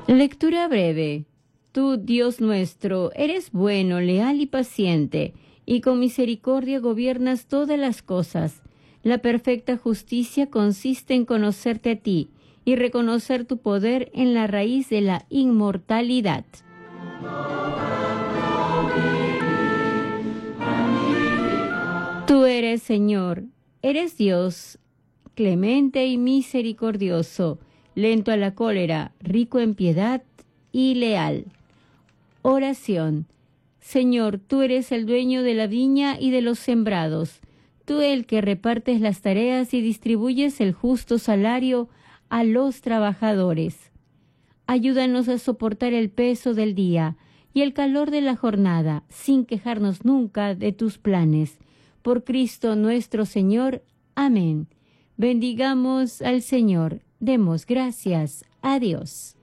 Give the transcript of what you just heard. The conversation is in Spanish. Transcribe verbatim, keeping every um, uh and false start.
Lectura breve. Tú, Dios nuestro, eres bueno, leal y paciente, y con misericordia gobiernas todas las cosas. La perfecta justicia consiste en conocerte a ti y reconocer tu poder en la raíz de la inmortalidad. Tú eres, Señor, eres Dios, clemente y misericordioso, lento a la cólera, rico en piedad y leal. Oración. Señor, tú eres el dueño de la viña y de los sembrados, tú el que repartes las tareas y distribuyes el justo salario a los trabajadores. Ayúdanos a soportar el peso del día y el calor de la jornada, sin quejarnos nunca de tus planes. Por Cristo nuestro Señor. Amén. Bendigamos al Señor. Demos gracias a Dios.